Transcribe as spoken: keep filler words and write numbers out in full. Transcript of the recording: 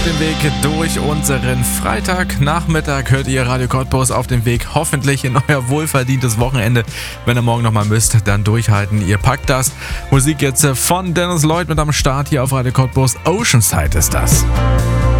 dem Weg durch unseren Freitagnachmittag. Hört ihr Radio Cottbus auf dem Weg hoffentlich in euer wohlverdientes Wochenende. Wenn ihr morgen nochmal müsst, dann durchhalten. Ihr packt das. Musik jetzt von Dennis Lloyd mit am Start hier auf Radio Cottbus. Oceanside ist das.